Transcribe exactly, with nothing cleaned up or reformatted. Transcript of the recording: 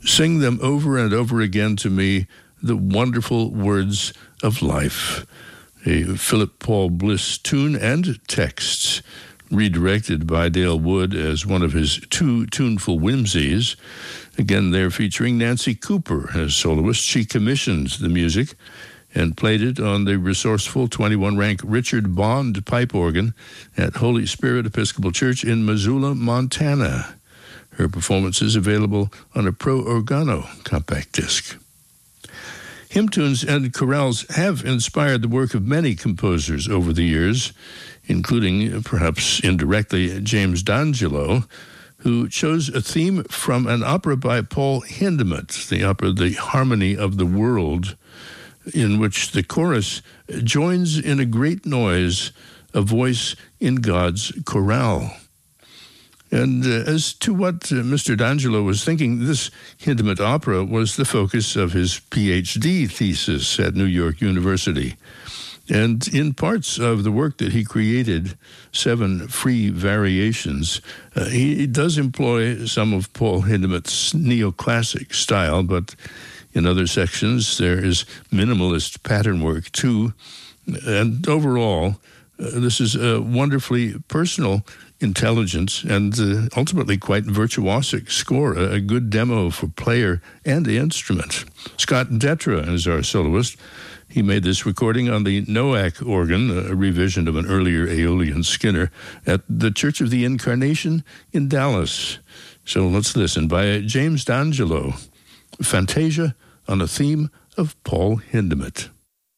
sing them over and over again to me, the wonderful words of life. A Philip Paul Bliss tune and texts, redirected by Dale Wood as one of his two tuneful whimsies. Again, they're featuring Nancy Cooper as soloist. She commissioned the music and played it on the resourceful twenty-one rank Richard Bond pipe organ at Holy Spirit Episcopal Church in Missoula, Montana. Her performance is available on a Pro Organo compact disc. Hymn tunes and chorales have inspired the work of many composers over the years, including, perhaps indirectly, James D'Angelo, who chose a theme from an opera by Paul Hindemith, the opera The Harmony of the World, in which the chorus joins in a great noise, a voice in God's chorale. And uh, as to what uh, Mister D'Angelo was thinking, this Hindemith opera was the focus of his P H D thesis at New York University. And in parts of the work that he created, seven free variations, uh, he does employ some of Paul Hindemith's neoclassic style, but in other sections there is minimalist pattern work too. And overall, uh, this is a wonderfully personal, intelligent, and uh, ultimately quite virtuosic score, a, a good demo for player and the instrument. Scott Detra is our soloist. He made this recording on the Noack organ, a revision of an earlier Aeolian Skinner, at the Church of the Incarnation in Dallas. So let's listen by James D'Angelo, Fantasia on a theme of Paul Hindemith.